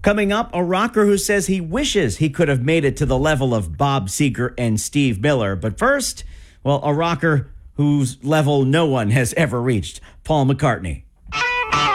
Coming up, a rocker who says he wishes he could have made it to the level of Bob Seger and Steve Miller. But first, well, a rocker whose level no one has ever reached, Paul McCartney.